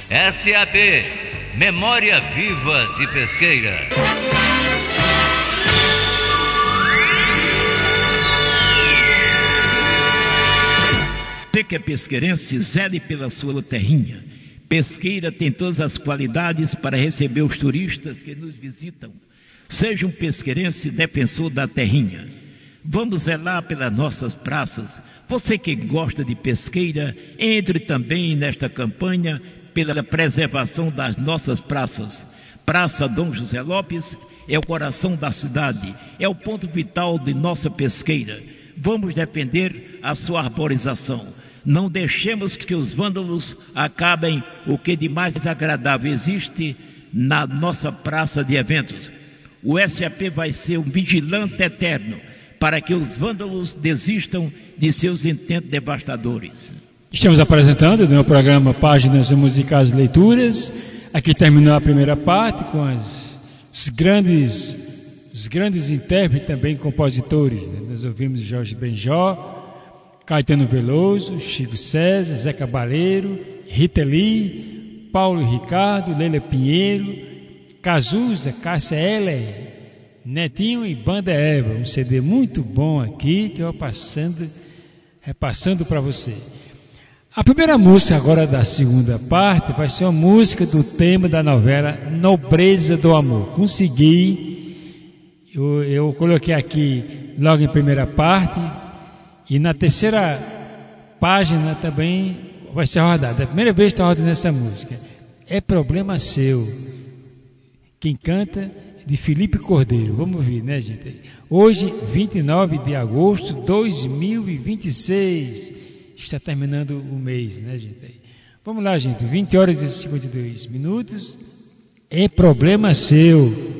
SAP, Memória Viva de Pesqueira. Você que é pesqueirense, zele pela sua terrinha. Pesqueira tem todas as qualidades para receber os turistas que nos visitam. Seja um pesqueirense defensor da terrinha. Vamos zelar pelas nossas praças. Você que gosta de pesqueira, entre também nesta campanha pela preservação das nossas praças. Praça Dom José Lopes é o coração da cidade, é o ponto vital de nossa pesqueira. Vamos defender a sua arborização. Não deixemos que os vândalos acabem o que de mais agradável existe na nossa praça de eventos. O SAP vai ser um vigilante eterno para que os vândalos desistam de seus intentos devastadores. Estamos apresentando no programa Páginas Musicais Leituras. Aqui terminou a primeira parte com os grandes intérpretes, também compositores. Nós ouvimos Jorge Benjó, Caetano Veloso, Chico César, Zé Cabaleiro, Rita Lee, Paulo Ricardo, Leila Pinheiro, Cazuza, Cássia Eller, Netinho e Banda Eva. Um CD muito bom aqui que eu vou repassando para você. A primeira música agora da segunda parte vai ser uma música do tema da novela Nobreza do Amor. Consegui, eu coloquei aqui logo em primeira parte. E na terceira página também vai ser rodada. É a primeira vez que está rodando essa música. É Problema Seu. Quem canta é de Felipe Cordeiro. Vamos ouvir, né, gente? Hoje, 29 de agosto de 2026. Está terminando o mês, né, gente? Vamos lá, gente. 20 horas e 52 minutos. É Problema Seu.